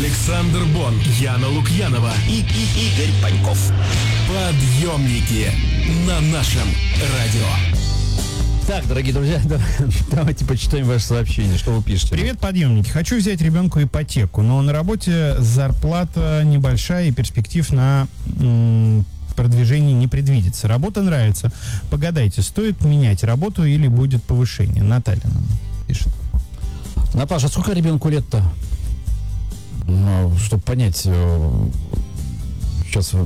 Александр Бон, Яна Лукьянова и Игорь Паньков. Подъемники на нашем радио. Так, дорогие друзья, давайте почитаем ваше сообщение. Что вы пишете? Привет, подъемники. Хочу взять ребенку ипотеку, но на работе зарплата небольшая и перспектив на продвижение не предвидится. Работа нравится. Погадайте, стоит менять работу или будет повышение? Наталья нам пишет. Наташа, сколько ребенку лет-то? Ну, чтобы понять, сейчас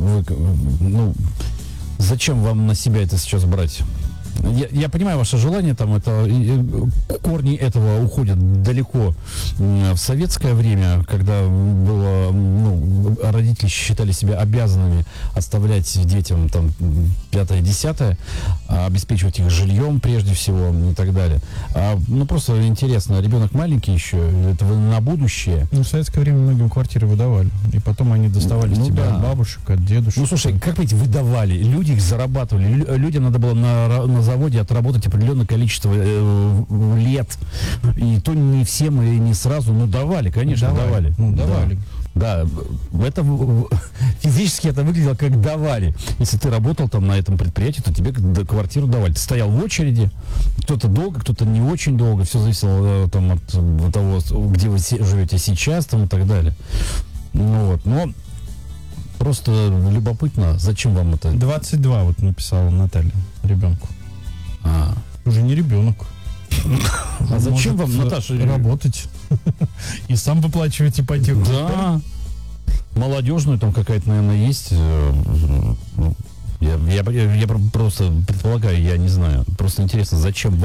зачем вам на себя это сейчас брать? Я понимаю ваше желание, там это корни этого уходят далеко в советское время, когда было, родители считали себя обязанными оставлять детям там 5-10, обеспечивать их жильем прежде всего и так далее. Просто интересно, ребенок маленький еще, это вы на будущее. В советское время многим квартиры выдавали, и потом они доставались от бабушек, от дедушек. Слушай, как ведь выдавали, люди их зарабатывали, людям надо было на заводе отработать определенное количество лет, и то не всем и не сразу, но давали, конечно, давали. Давали. Да, это физически это выглядело как давали. Если ты работал там на этом предприятии, то тебе квартиру давали. Ты стоял в очереди, кто-то долго, кто-то не очень долго, все зависело там от того, где вы живете сейчас, там и так далее. Но просто любопытно, зачем вам это? 22 написала Наталья ребенку. Уже не ребенок. А зачем вам, Наташа, работать и сам выплачивать ипотеку? Да. Молодежную там какая-то, наверное, есть. Я просто предполагаю, я не знаю. Просто интересно, зачем